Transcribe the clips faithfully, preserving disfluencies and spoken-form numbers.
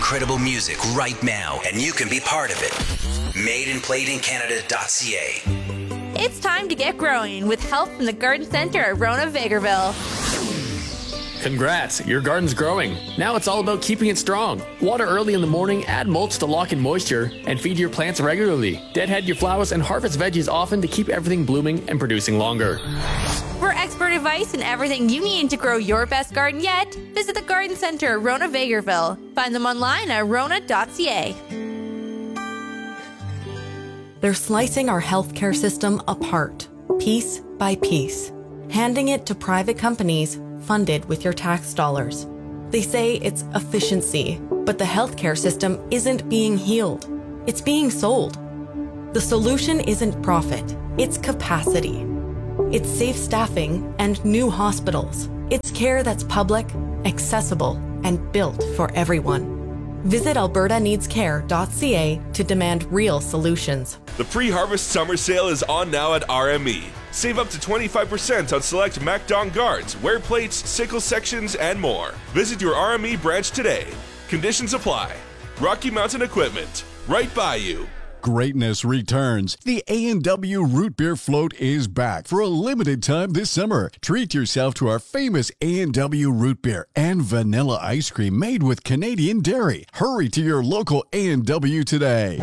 incredible music right now, and you can be part of it. made and played in canada dot c a. It's time to get growing with help from the Garden Center at Rona Vegreville. Congrats, your garden's growing. Now it's all about keeping it strong. Water early in the morning, add mulch to lock in moisture, and feed your plants regularly. Deadhead your flowers and harvest veggies often to keep everything blooming and producing longer. For expert advice and everything you need to grow your best garden yet, visit the Garden Center at Rona Vegreville. Find them online at rona dot c a. They're slicing our healthcare system apart, piece by piece, handing it to private companies funded with your tax dollars. They say it's efficiency, but the healthcare system isn't being healed. It's being sold. The solution isn't profit, it's capacity. It's safe staffing and new hospitals. It's care that's public, accessible, and built for everyone. Visit alberta needs care dot c a to demand real solutions. The pre-harvest summer sale is on now at R M E. Save up to twenty-five percent on select MacDon guards, wear plates, sickle sections, and more. Visit your R M E branch today. Conditions apply. Rocky Mountain Equipment, right by you. Greatness returns. The A and W Root Beer Float is back for a limited time this summer. Treat yourself to our famous A and W Root Beer and vanilla ice cream made with Canadian dairy. Hurry to your local A and W today.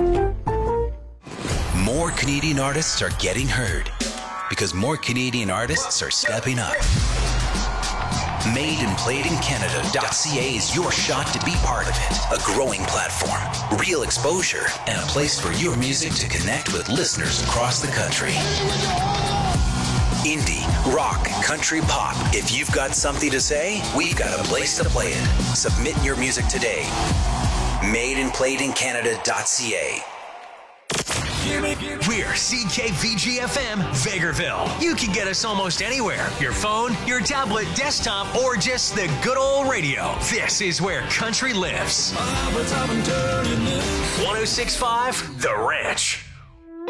More Canadian artists are getting heard because more Canadian artists are stepping up. made and played in canada dot c a is your shot to be part of it. A growing platform, real exposure, and a place for your music to connect with listeners across the country. Indie, rock, country, pop. If you've got something to say, we've got a place to play it. Submit your music today. made and played in canada dot c a. We're C K V G F M Vegreville. You can get us almost anywhere. Your phone, your tablet, desktop, or just the good old radio. This is where country lives. one oh six point five The Ranch.